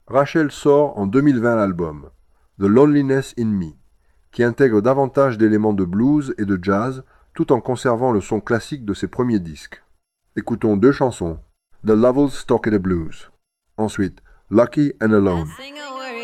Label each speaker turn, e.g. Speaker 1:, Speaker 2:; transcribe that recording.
Speaker 1: Rachel sort en 2020 l'album The Loneliness in Me, qui intègre davantage d'éléments de blues et de jazz tout en conservant le son classique de ses premiers disques. Écoutons deux chansons, The Lovel's Stockade Blues. Ensuite, Lucky and Alone.